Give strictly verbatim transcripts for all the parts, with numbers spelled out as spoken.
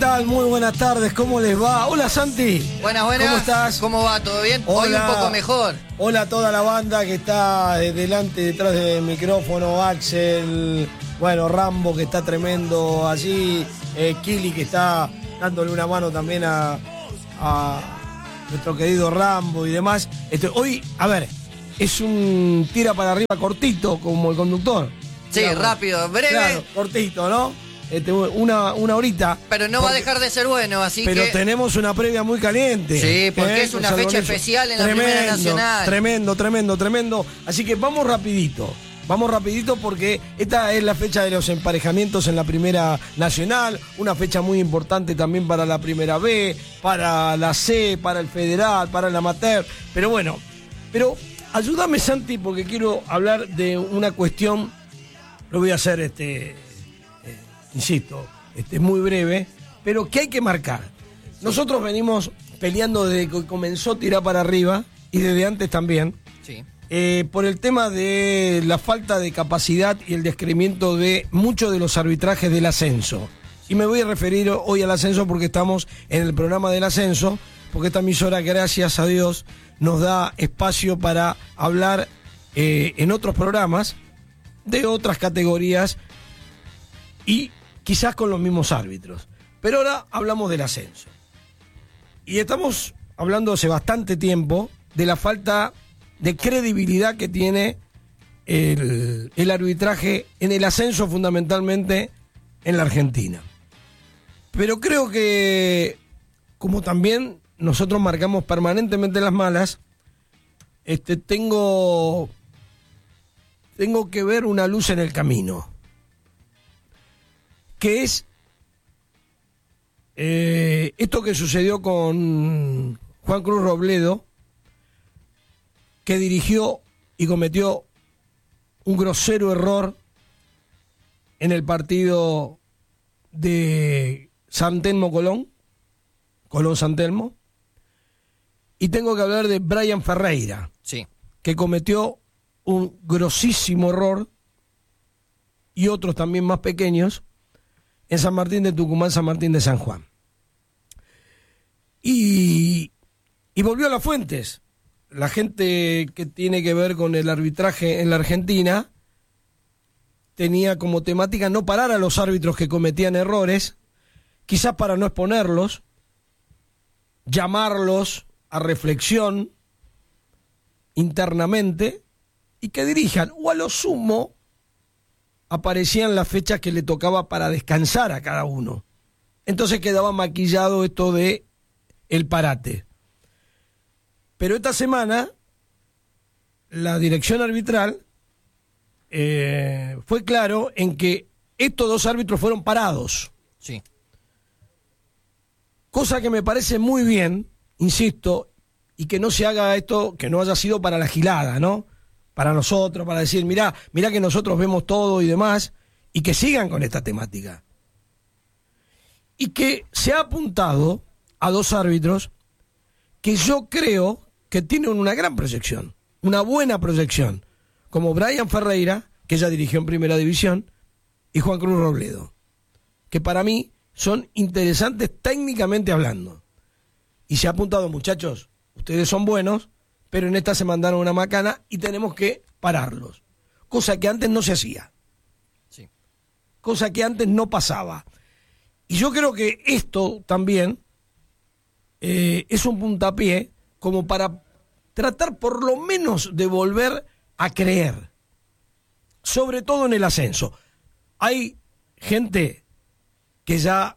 ¿Qué tal? Muy buenas tardes, ¿cómo les va? Hola Santi. Buenas, buenas. ¿Cómo estás? ¿Cómo va? ¿Todo bien? Hola. Hoy un poco mejor. Hola a toda la banda que está delante, detrás del micrófono, Axel, bueno, Rambo que está tremendo allí, eh, Kili que está dándole una mano también a, a nuestro querido Rambo y demás. Este, hoy, a ver, es un tira para arriba cortito como el conductor. Sí, digamos, rápido, breve. Claro, cortito, ¿no? Este, una, una horita. Pero no porque, va a dejar de ser bueno, así pero que... Pero tenemos una previa muy caliente. Sí, porque ¿eh? es una fecha especial en tremendo, la Primera Nacional. Tremendo, tremendo, tremendo. Así que vamos rapidito. Vamos rapidito porque esta es la fecha de los emparejamientos en la Primera Nacional. Una fecha muy importante también para la Primera B, para la C, para el Federal, para el Amateur. Pero bueno, pero ayúdame Santi porque quiero hablar de una cuestión. Lo voy a hacer este... insisto, este, muy breve, pero que hay que marcar. Nosotros venimos peleando desde que comenzó Tirar para Arriba, y desde antes también, sí. eh, por el tema de la falta de capacidad y el descreimiento de muchos de los arbitrajes del ascenso. Y me voy a referir hoy al ascenso porque estamos en el programa del ascenso, porque esta emisora, gracias a Dios, nos da espacio para hablar eh, en otros programas de otras categorías y quizás con los mismos árbitros. Pero ahora hablamos del ascenso. Y estamos hablando hace bastante tiempo de la falta de credibilidad que tiene el, el arbitraje en el ascenso, fundamentalmente en la Argentina. Pero creo que, como también nosotros marcamos permanentemente las malas, este, tengo, tengo que ver una luz en el camino. Que es eh, esto que sucedió con Juan Cruz Robledo, que dirigió y cometió un grosero error en el partido de San Telmo Colón, Colón San Telmo, y tengo que hablar de Brian Ferreira, sí. que cometió un grosísimo error, y otros también más pequeños, en San Martín de Tucumán, San Martín de San Juan. Y, y volvió a las fuentes. La gente que tiene que ver con el arbitraje en la Argentina tenía como temática no parar a los árbitros que cometían errores, quizás para no exponerlos, llamarlos a reflexión internamente y que dirijan, o a lo sumo aparecían las fechas que le tocaba para descansar a cada uno. Entonces quedaba maquillado esto de el parate. Pero esta semana la dirección arbitral eh, fue claro en que estos dos árbitros fueron parados. Sí. Cosa que me parece muy bien, insisto, y que no se haga esto, que no haya sido para la gilada, ¿no? Para nosotros, para decir, mirá, mirá que nosotros vemos todo y demás, y que sigan con esta temática. Y que se ha apuntado a dos árbitros que yo creo que tienen una gran proyección, una buena proyección, como Brian Ferreira, que ya dirigió en Primera División, y Juan Cruz Robledo, que para mí son interesantes técnicamente hablando. Y se ha apuntado, muchachos, ustedes son buenos, pero en esta se mandaron una macana y tenemos que pararlos. Cosa que antes no se hacía. Sí. Cosa que antes no pasaba. Y yo creo que esto también eh, es un puntapié como para tratar por lo menos de volver a creer. Sobre todo en el ascenso. Hay gente que ya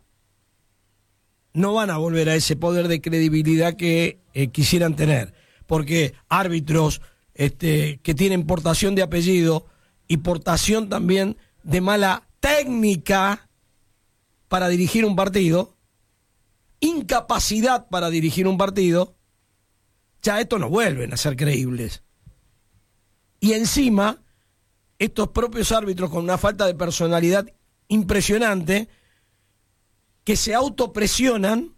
no van a volver a ese poder de credibilidad que eh, quisieran tener. Porque árbitros este, que tienen portación de apellido y portación también de mala técnica para dirigir un partido, incapacidad para dirigir un partido, ya estos no vuelven a ser creíbles. Y encima, estos propios árbitros con una falta de personalidad impresionante, que se autopresionan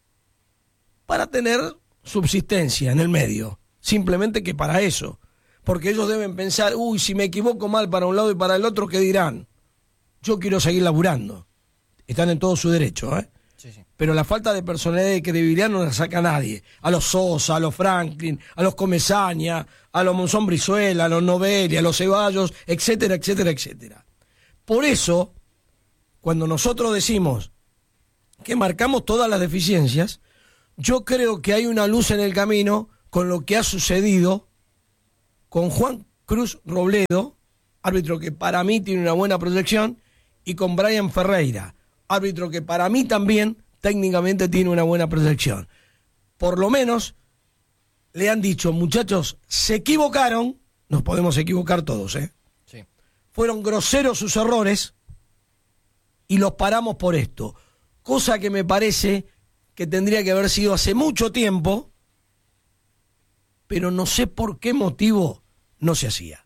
para tener subsistencia en el medio, simplemente que para eso, porque ellos deben pensar, uy, si me equivoco mal para un lado y para el otro, ¿qué dirán? Yo quiero seguir laburando. Están en todo su derecho, ¿eh? Sí, sí. Pero la falta de personalidad y credibilidad no la saca nadie. A los Sosa, a los Franklin, a los Comesaña, a los Monzón Brizuela, a los Novelli, a los Ceballos, etcétera, etcétera, etcétera. Por eso, cuando nosotros decimos que marcamos todas las deficiencias, yo creo que hay una luz en el camino con lo que ha sucedido con Juan Cruz Robledo, árbitro que para mí tiene una buena proyección, y con Brian Ferreira, árbitro que para mí también técnicamente tiene una buena proyección. Por lo menos le han dicho, muchachos, se equivocaron, nos podemos equivocar todos, ¿eh? Sí. Fueron groseros sus errores y los paramos por esto. Cosa que me parece que tendría que haber sido hace mucho tiempo, pero no sé por qué motivo no se hacía.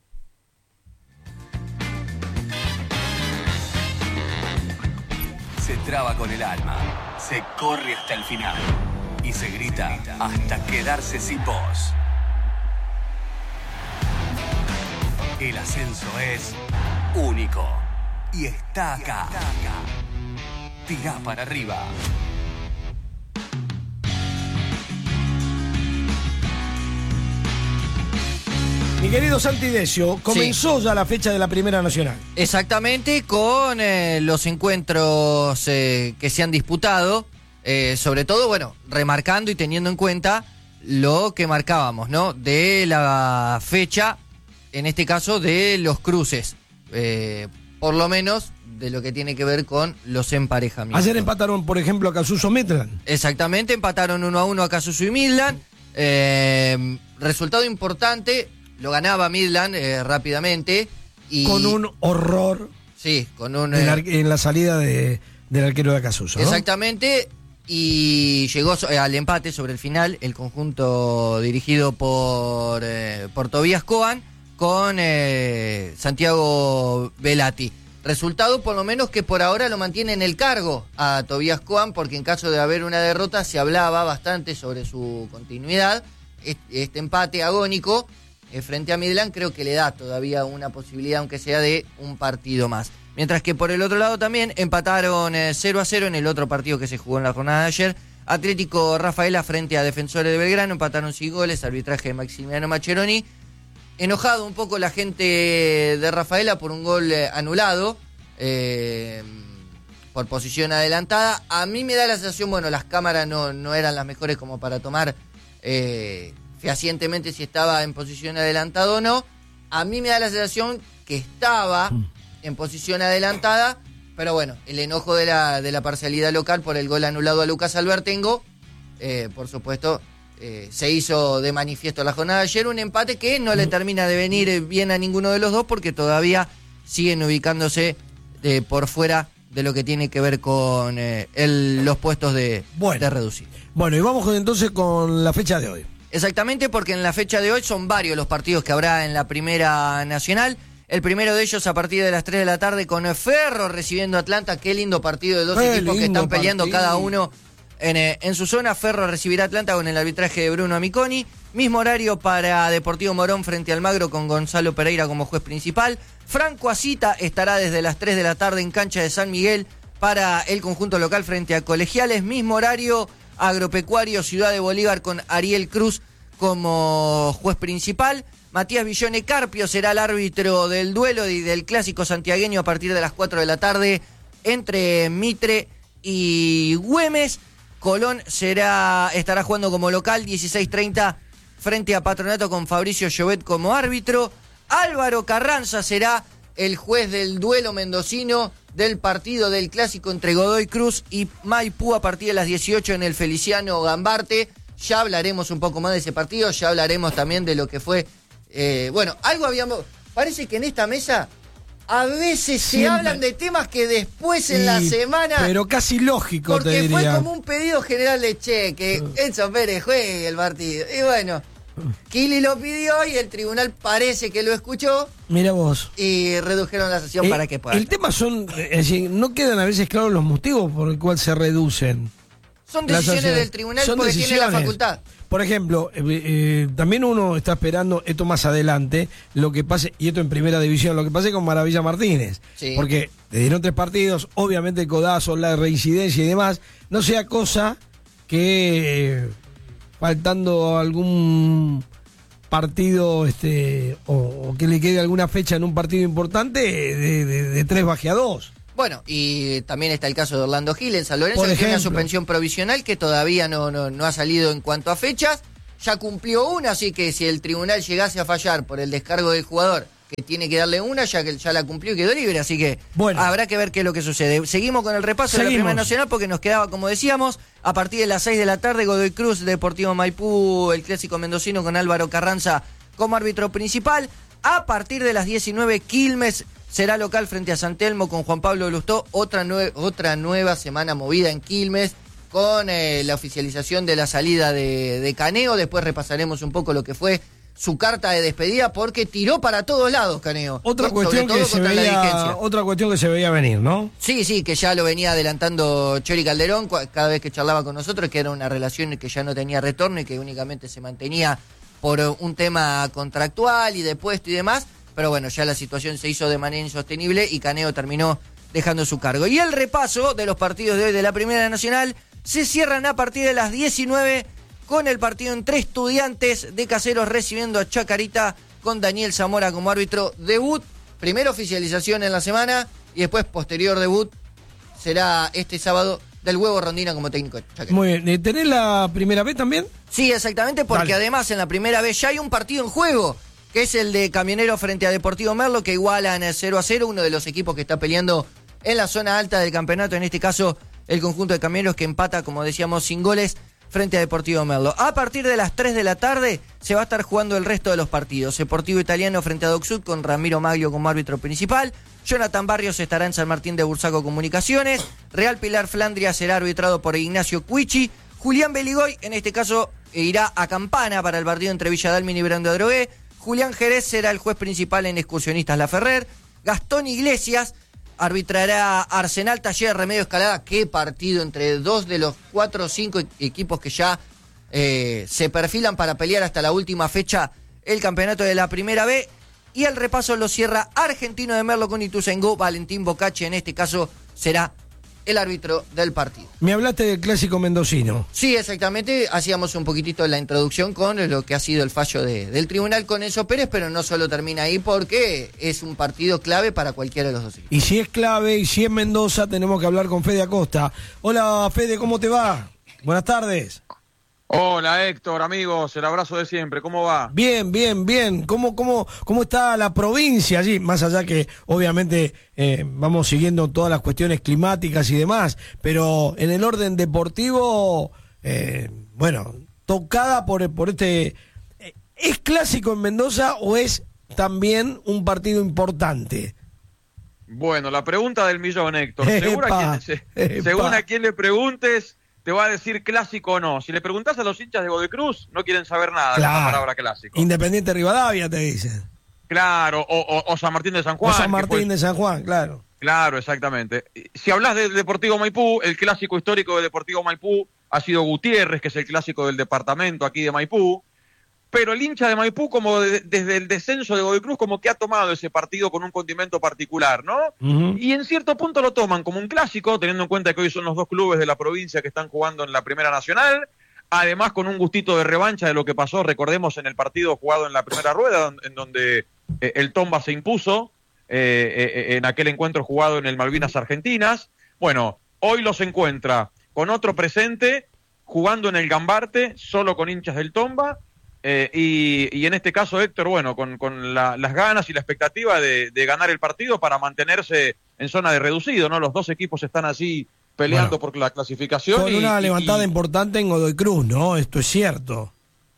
Se traba con el alma, se corre hasta el final y se grita hasta quedarse sin voz. El ascenso es único y está acá. Tirá para arriba. Mi querido Santi Decio, comenzó sí. ya la fecha de la Primera Nacional. Exactamente, con eh, los encuentros eh, que se han disputado, eh, sobre todo, bueno, remarcando y teniendo en cuenta lo que marcábamos, ¿no? De la fecha, en este caso, de los cruces, eh, por lo menos de lo que tiene que ver con los emparejamientos. Ayer empataron, por ejemplo, a Casuso Midland. Exactamente, empataron uno a uno a Casuso y Midland. Eh, resultado importante. Lo ganaba Midland eh, rápidamente. Y, con un horror. Sí, con un. En, eh, en la salida de, del arquero de Acasuso, ¿no? Exactamente. Y llegó eh, al empate sobre el final el conjunto dirigido por, eh, por Tobías Coan con eh, Santiago Velati. Resultado, por lo menos, que por ahora lo mantiene en el cargo a Tobías Coan, porque en caso de haber una derrota se hablaba bastante sobre su continuidad. Este, este empate agónico frente a Midland creo que le da todavía una posibilidad, aunque sea de un partido más. Mientras que por el otro lado también empataron eh, cero a cero en el otro partido que se jugó en la jornada de ayer. Atlético Rafaela frente a Defensores de Belgrano, empataron sin goles, arbitraje de Maximiliano Maccheroni. Enojado un poco la gente de Rafaela por un gol eh, anulado, eh, por posición adelantada. A mí me da la sensación, bueno, las cámaras no, no eran las mejores como para tomar... Eh, fehacientemente si estaba en posición adelantada o no. A mí me da la sensación que estaba en posición adelantada, pero bueno, el enojo de la, de la parcialidad local por el gol anulado a Lucas Albertengo, eh, por supuesto, eh, se hizo de manifiesto la jornada de ayer, un empate que no le termina de venir bien a ninguno de los dos porque todavía siguen ubicándose eh, por fuera de lo que tiene que ver con eh, el, los puestos de, bueno. de reducir. Bueno, y vamos entonces con la fecha de hoy. Exactamente, porque en la fecha de hoy son varios los partidos que habrá en la Primera Nacional. El primero de ellos a partir de las tres de la tarde con Ferro recibiendo a Atlanta. Qué lindo partido de dos Qué equipos que están peleando partido. Cada uno en, eh, en su zona. Ferro recibirá a Atlanta con el arbitraje de Bruno Amiconi. Mismo horario para Deportivo Morón frente al Magro con Gonzalo Pereira como juez principal. Franco Asita estará desde las tres de la tarde en cancha de San Miguel para el conjunto local frente a Colegiales. Mismo horario Agropecuario Ciudad de Bolívar con Ariel Cruz como juez principal. Matías Villone Carpio será el árbitro del duelo y del clásico santiagueño a partir de las cuatro de la tarde entre Mitre y Güemes. Colón será, estará jugando como local dieciséis treinta frente a Patronato con Fabricio Llobet como árbitro. Álvaro Carranza será el juez del duelo mendocino del partido del clásico entre Godoy Cruz y Maipú a partir de las dieciocho en el Feliciano Gambarte. Ya hablaremos un poco más de ese partido, ya hablaremos también de lo que fue... Eh, bueno, algo habíamos... Parece que en esta mesa a veces Siempre. se hablan de temas que después en y, la semana... Pero casi lógico, porque te diría. Fue como un pedido general de che, que Enzo Pérez juegue el partido. Y bueno... Kili lo pidió y el tribunal parece que lo escuchó. Mira vos. Y redujeron la sesión eh, para que pueda. El tema son, es decir, no quedan a veces claros los motivos por el cual se reducen. Son decisiones del tribunal son porque decisiones. tiene la facultad. Por ejemplo, eh, eh, también uno está esperando esto más adelante, lo que pase, y esto en primera división, lo que pase con Maravilla Martínez. Sí. Porque le dieron tres partidos, obviamente el codazo, la reincidencia y demás, no sea cosa que eh, faltando algún partido este o, o que le quede alguna fecha en un partido importante, de, de, de tres baje a dos. Bueno, y también está el caso de Orlando Gil en San Lorenzo, Por que tiene una ejemplo. suspensión provisional que todavía no, no, no ha salido en cuanto a fechas. Ya cumplió una, así que si el tribunal llegase a fallar por el descargo del jugador, que tiene que darle una, ya que ya la cumplió y quedó libre, así que bueno, habrá que ver qué es lo que sucede. Seguimos con el repaso Seguimos. de la Primera Nacional porque nos quedaba, como decíamos, a partir de las seis de la tarde, Godoy Cruz, Deportivo Maipú, el clásico mendocino con Álvaro Carranza como árbitro principal. A partir de las diecinueve, Quilmes será local frente a San Telmo con Juan Pablo Lustó, otra, nue- otra nueva semana movida en Quilmes, con eh, la oficialización de la salida de, de Caneo. Después repasaremos un poco lo que fue su carta de despedida, porque tiró para todos lados Caneo. Otra Sobre cuestión todo que se contra la veía, dirigencia. otra cuestión que se veía venir, ¿no? Sí, sí, que ya lo venía adelantando Chori Calderón cua- cada vez que charlaba con nosotros, que era una relación que ya no tenía retorno y que únicamente se mantenía por un tema contractual y de puesto y demás, pero bueno, ya la situación se hizo de manera insostenible y Caneo terminó dejando su cargo. Y el repaso de los partidos de hoy de la Primera Nacional se cierran a partir de las diecinueve con el partido entre Estudiantes de Caseros recibiendo a Chacarita con Daniel Zamora como árbitro. Debut, primera oficialización en la semana y después posterior debut será este sábado del Huevo Rondina como técnico de Chacarita. Muy bien. ¿Tenés la primera vez también? Sí, exactamente, porque Dale. además en la primera vez ya hay un partido en juego, que es el de Camionero frente a Deportivo Merlo, que igualan cero a cero, uno de los equipos que está peleando en la zona alta del campeonato, en este caso el conjunto de Camioneros, que empata, como decíamos, sin goles frente a Deportivo Merlo. A partir de las tres de la tarde se va a estar jugando el resto de los partidos. Deportivo Italiano frente a Doc Sud con Ramiro Maglio como árbitro principal. Jonathan Barrios estará en San Martín de Bursaco Comunicaciones. Real Pilar Flandria será arbitrado por Ignacio Cuichi. Julián Beligoy, en este caso, irá a Campana para el partido entre Villa Dálmine y Brando Adrogué. Julián Jerez será el juez principal en Excursionistas La Ferrer. Gastón Iglesias arbitrará Arsenal Taller Remedio Escalada. Qué partido entre dos de los cuatro o cinco e- equipos que ya eh, se perfilan para pelear hasta la última fecha el campeonato de la Primera B. Y el repaso lo cierra Argentino de Merlo con Ituzaingó. Valentín Bocacci, en este caso, será el árbitro del partido. Me hablaste del clásico mendocino. Sí, exactamente. Hacíamos un poquitito la introducción con lo que ha sido el fallo de, del tribunal con Enzo Pérez, pero no solo termina ahí porque es un partido clave para cualquiera de los dos equipos. Y si es clave y si es Mendoza, tenemos que hablar con Fede Acosta. Hola Fede, ¿cómo te va? Buenas tardes. Hola Héctor, amigos, el abrazo de siempre, ¿cómo va? Bien, bien, bien. ¿Cómo, cómo, cómo está la provincia allí? Más allá que obviamente eh, vamos siguiendo todas las cuestiones climáticas y demás, pero en el orden deportivo, eh, bueno, tocada por, por este... eh, ¿Es clásico en Mendoza o es también un partido importante? Bueno, la pregunta del millón, Héctor. Según, Epa, a, quien, se- epa. según a quien le preguntes, te va a decir clásico o no. Si le preguntás a los hinchas de Godoy Cruz, no quieren saber nada de la palabra clásico. Independiente Rivadavia, te dicen. Claro, o, o, o San Martín de San Juan. O San que Martín fue- de San Juan, claro. Claro, exactamente. Si hablas del Deportivo Maipú, el clásico histórico del Deportivo Maipú ha sido Gutiérrez, que es el clásico del departamento aquí de Maipú. Pero el hincha de Maipú, como de- desde el descenso de Godoy Cruz, como que ha tomado ese partido con un condimento particular, ¿no? Ujú. Y en cierto punto lo toman como un clásico, teniendo en cuenta que hoy son los dos clubes de la provincia que están jugando en la Primera Nacional, además con un gustito de revancha de lo que pasó, recordemos, en el partido jugado en la primera rueda, en donde eh, el Tomba se impuso, eh, eh, en aquel encuentro jugado en el Malvinas Argentinas. Bueno, hoy los encuentra con otro presente, jugando en el Gambarte, solo con hinchas del Tomba, eh, y, y en este caso, Héctor, bueno, con, con la, las ganas y la expectativa de, de ganar el partido para mantenerse en zona de reducido, ¿no? Los dos equipos están así peleando Bueno, por la clasificación. Con y- una y- levantada y- importante en Godoy Cruz, ¿no? Esto es cierto.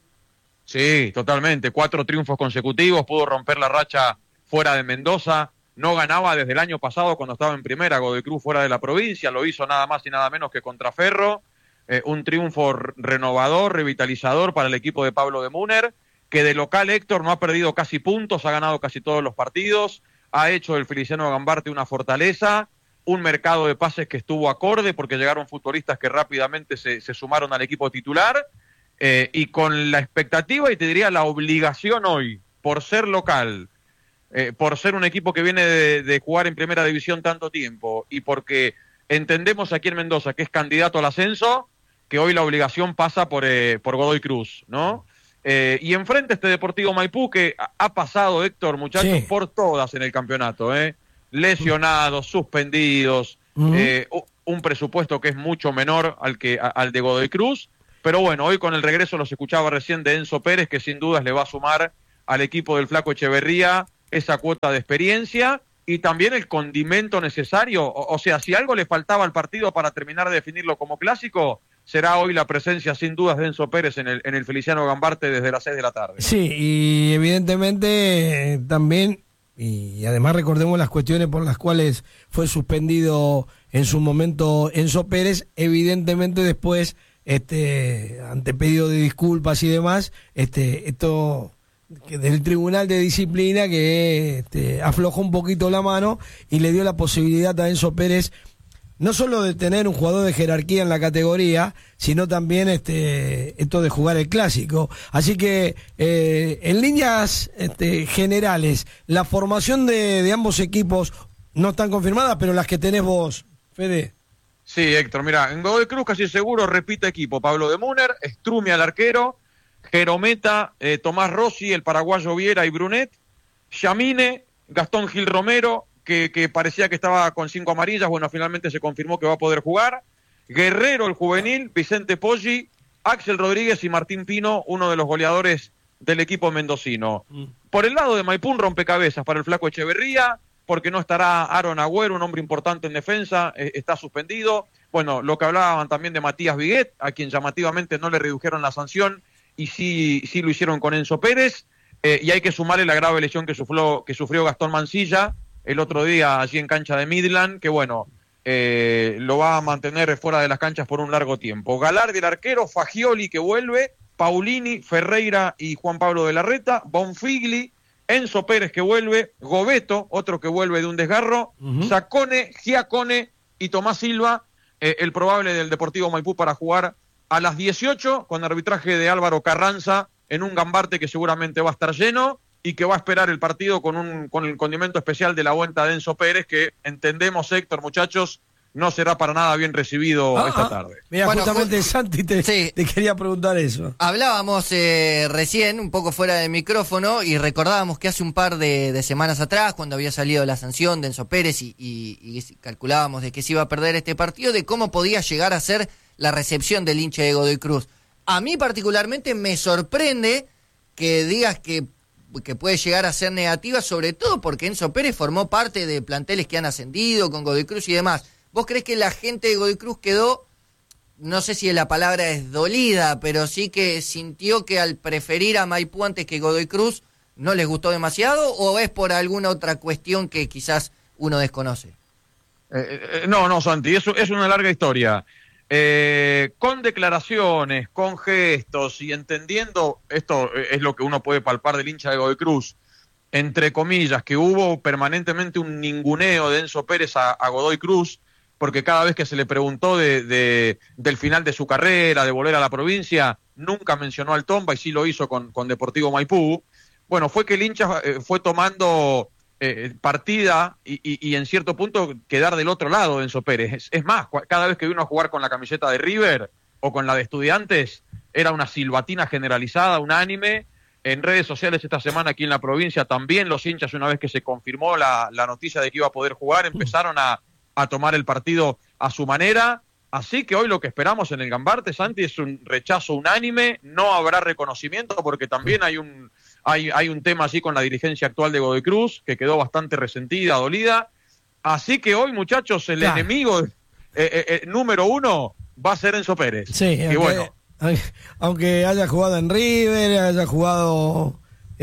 Sí, totalmente. Cuatro triunfos consecutivos, pudo romper la racha fuera de Mendoza. No ganaba desde el año pasado cuando estaba en primera Godoy Cruz fuera de la provincia. Lo hizo nada más y nada menos que contra Ferro. Eh, un triunfo r- renovador, revitalizador para el equipo de Pablo de Múner, que de local, Héctor, no ha perdido casi puntos, ha ganado casi todos los partidos, ha hecho del Feliciano Gambarte una fortaleza, un mercado de pases que estuvo acorde porque llegaron futbolistas que rápidamente se, se sumaron al equipo titular, eh, y con la expectativa y te diría la obligación hoy, por ser local, eh, por ser un equipo que viene de, de jugar en primera división tanto tiempo y porque entendemos aquí en Mendoza que es candidato al ascenso, que hoy la obligación pasa por, eh, por Godoy Cruz, ¿no? Eh, y enfrente este Deportivo Maipú que ha, ha pasado, Héctor, muchachos, sí. por todas en el campeonato, ¿eh? Lesionados, suspendidos, uh-huh. eh, un presupuesto que es mucho menor al, que, a, al de Godoy Cruz, pero bueno, hoy con el regreso los escuchaba recién de Enzo Pérez, que sin dudas le va a sumar al equipo del Flaco Echeverría esa cuota de experiencia y también el condimento necesario, o, o sea, si algo le faltaba al partido para terminar de definirlo como clásico, será hoy la presencia sin dudas de Enzo Pérez en el, en el Feliciano Gambarte desde las seis de la tarde. Sí, y evidentemente eh, también, y además recordemos las cuestiones por las cuales fue suspendido en su momento Enzo Pérez, evidentemente después, este, ante pedido de disculpas y demás, este, esto que del Tribunal de Disciplina que este, aflojó un poquito la mano y le dio la posibilidad a Enzo Pérez no solo de tener un jugador de jerarquía en la categoría, sino también este esto de jugar el clásico. Así que eh, en líneas este, generales, la formación de, de ambos equipos no están confirmadas, pero las que tenés vos, Fede. Sí, Héctor, mira, en Godoy Cruz casi seguro repite equipo, Pablo de Muner, Strumi al arquero, Jerometa, eh, Tomás Rossi, el paraguayo Viera y Brunet, Yamine, Gastón Gil Romero, Que, que parecía que estaba con cinco amarillas, bueno, finalmente se confirmó que va a poder jugar. Guerrero, el juvenil, Vicente Poggi, Axel Rodríguez y Martín Pino, uno de los goleadores del equipo mendocino. Mm. Por el lado de Maipú, un rompecabezas para el Flaco Echeverría, porque no estará Aaron Agüero, un hombre importante en defensa, eh, está suspendido. Bueno, lo que hablaban también de Matías Viguet, a quien llamativamente no le redujeron la sanción, y sí, sí lo hicieron con Enzo Pérez, eh, y hay que sumarle la grave lesión que sufrió, que sufrió Gastón Mancilla, el otro día allí en cancha de Midland, que bueno, eh, lo va a mantener fuera de las canchas por un largo tiempo. Galardi el arquero, Fagioli que vuelve, Paulini, Ferreira y Juan Pablo de la Reta, Bonfigli, Enzo Pérez que vuelve, Gobeto, otro que vuelve de un desgarro, uh-huh. Sacone, Giacone y Tomás Silva, eh, el probable del Deportivo Maipú para jugar a las dieciocho con arbitraje de Álvaro Carranza en un Gambarte que seguramente va a estar lleno y que va a esperar el partido con un con el condimento especial de la vuelta de Enzo Pérez, que entendemos, Héctor, muchachos, no será para nada bien recibido ah, esta tarde. Mira, bueno, justamente just... Santi te, sí. te quería preguntar eso. Hablábamos eh, recién, un poco fuera del micrófono, y recordábamos que hace un par de, de semanas atrás, cuando había salido la sanción de Enzo Pérez y, y, y calculábamos de que se iba a perder este partido, de cómo podía llegar a ser la recepción del hincha de Godoy Cruz. A mí particularmente me sorprende que digas que que puede llegar a ser negativa, sobre todo porque Enzo Pérez formó parte de planteles que han ascendido con Godoy Cruz y demás. ¿Vos crees que la gente de Godoy Cruz quedó, no sé si la palabra es dolida, pero sí que sintió que al preferir a Maipú antes que Godoy Cruz no les gustó demasiado, o es por alguna otra cuestión que quizás uno desconoce? Eh, eh, no, no, Santi, eso es una larga historia. Eh, con declaraciones, con gestos y entendiendo, esto es lo que uno puede palpar del hincha de Godoy Cruz, entre comillas, que hubo permanentemente un ninguneo de Enzo Pérez a, a Godoy Cruz, porque cada vez que se le preguntó de, de, del final de su carrera, de volver a la provincia, nunca mencionó al Tomba y sí lo hizo con, con Deportivo Maipú. Bueno, fue que el hincha eh, fue tomando Eh, partida y, y, y en cierto punto quedar del otro lado de Enzo Pérez. Es, es más, cada vez que vino a jugar con la camiseta de River o con la de Estudiantes, era una silbatina generalizada, unánime. En redes sociales esta semana aquí en la provincia también los hinchas, una vez que se confirmó la, la noticia de que iba a poder jugar, empezaron a, a tomar el partido a su manera. Así que hoy lo que esperamos en el Gambarte, Santi, es un rechazo unánime. No habrá reconocimiento porque también hay un Hay, hay un tema allí con la dirigencia actual de Godoy Cruz, que quedó bastante resentida, dolida. Así que hoy, muchachos, el claro. enemigo eh, eh, eh, número uno va a ser Enzo Pérez. Sí, que aunque, bueno. aunque haya jugado en River, haya jugado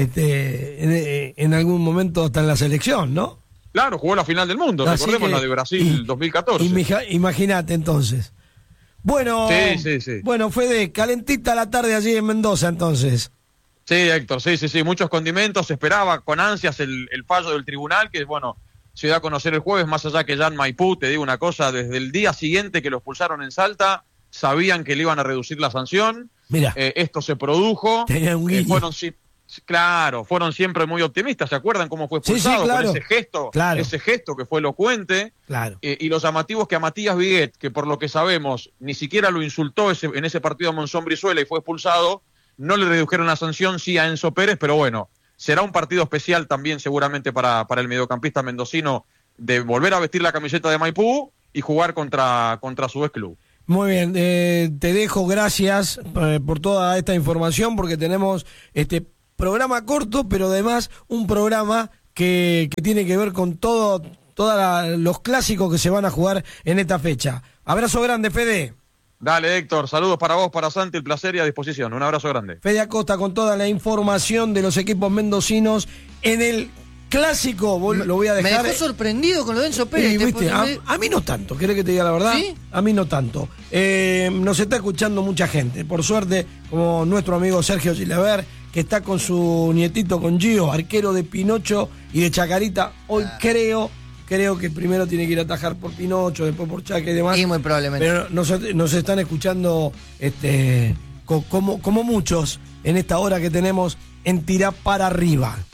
este, en, en algún momento hasta en la selección, ¿no? Claro, jugó la final del mundo, Así recordemos que, la de Brasil y, dos mil catorce. Imagínate entonces. Bueno, sí, sí, sí. Bueno, fue de calentita la tarde allí en Mendoza entonces. Sí, Héctor, sí, sí, sí, muchos condimentos, se esperaba con ansias el, el fallo del tribunal, que bueno, se dio a conocer el jueves, más allá que ya en Maipú, te digo una cosa, desde el día siguiente que lo expulsaron en Salta, sabían que le iban a reducir la sanción. Mira, eh, esto se produjo, tenía un eh, fueron, Claro, fueron siempre muy optimistas, ¿se acuerdan cómo fue expulsado? Sí, sí, claro. Con ese gesto, Claro. ese gesto que fue elocuente. Claro. Eh, y los llamativos que a Matías Viguet, que por lo que sabemos, ni siquiera lo insultó ese, en ese partido a Monzón Brizuela y fue expulsado, no le redujeron la sanción, sí a Enzo Pérez, pero bueno, será un partido especial también seguramente para, para el mediocampista mendocino de volver a vestir la camiseta de Maipú y jugar contra, contra su ex club. Muy bien, eh, te dejo, gracias eh, por toda esta información, porque tenemos este programa corto, pero además un programa que, que tiene que ver con todo, todos los clásicos que se van a jugar en esta fecha. Abrazo grande, Fede. Dale, Héctor, saludos para vos, para Santi, el placer y a disposición. Un abrazo grande. Fede Acosta con toda la información de los equipos mendocinos en el clásico, lo voy a dejar. Me dejó sorprendido con lo de Enzo Pérez. Sí, te- ¿viste? A, me- a mí no tanto, ¿querés que te diga la verdad? ¿Sí? A mí no tanto. Eh, nos está escuchando mucha gente, por suerte, como nuestro amigo Sergio Gilaver, que está con su nietito, con Gio, arquero de Pinocho y de Chacarita. Hoy Claro. creo, creo que primero tiene que ir a atajar por Pinocho, después por Chaca y demás. Y muy probablemente. Pero nos, nos están escuchando este, co- como, como muchos en esta hora que tenemos en Tirá para Arriba.